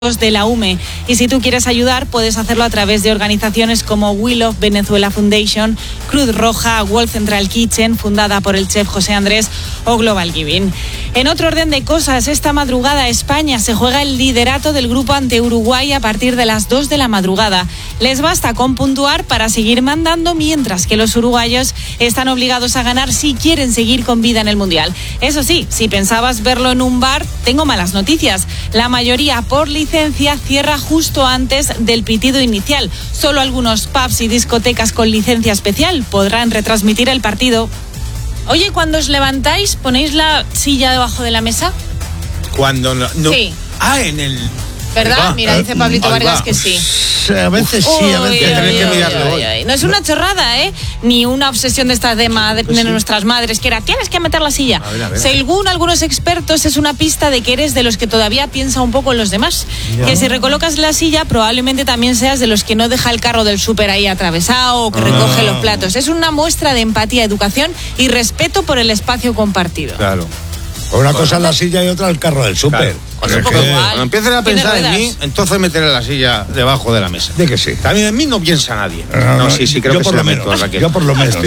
de la UME. Y si tú quieres ayudar, puedes hacerlo a través de organizaciones como We Love Venezuela Foundation, Cruz Roja, World Central Kitchen, fundada por el chef José Andrés, o Global Giving. En otro orden de cosas, esta madrugada España se juega el liderato del grupo ante Uruguay a partir de las 2 de la madrugada. Les basta con puntuar para seguir mandando, mientras que los uruguayos están obligados a ganar si quieren seguir con vida en el Mundial. Eso sí, si pensabas verlo en un bar, tengo malas noticias. La mayoría, por licencia, cierra justo antes del pitido inicial. Solo algunos pubs y discotecas con licencia especial podrán retransmitir el partido. Oye, cuando os levantáis, ¿ponéis la silla debajo de la mesa? Cuando no. Sí. En el... ¿Verdad? Mira, dice Pablito Vargas que sí. A veces sí, a veces tenés que mirarlo. No es una chorrada, ni una obsesión de estas de nuestras madres, que era, tienes que meter la silla. A ver. Según algunos expertos, es una pista de que eres de los que todavía piensa un poco en los demás. Ya. Que si recolocas la silla, probablemente también seas de los que no deja el carro del súper ahí atravesado o que recoge los platos. Es una muestra de empatía, educación y respeto por el espacio compartido. Claro. Una cosa es la silla y otra el carro del súper. Claro. Cuando empiecen a pensar en mí, entonces meteré la silla debajo de la mesa. De que sí. También en mí no piensa nadie. Sí, creo que por lo menos. Yo por lo menos,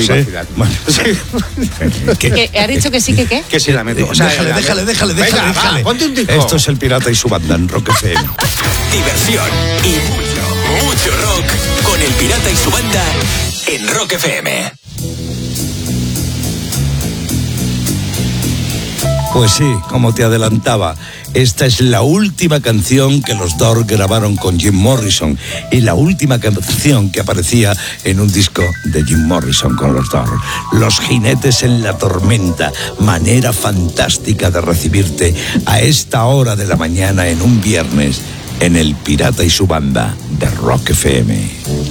¿Ha dicho que sí, que qué? Que sí la meto. O sea, déjale. Va, ponte un disco. Esto es El Pirata y su banda en Rock FM. Diversión y mucho rock con El Pirata y su banda en Rock FM. Pues sí, como te adelantaba, esta es la última canción que los Doors grabaron con Jim Morrison y la última canción que aparecía en un disco de Jim Morrison con los Doors. Los jinetes en la tormenta, manera fantástica de recibirte a esta hora de la mañana en un viernes en El Pirata y su banda de Rock FM.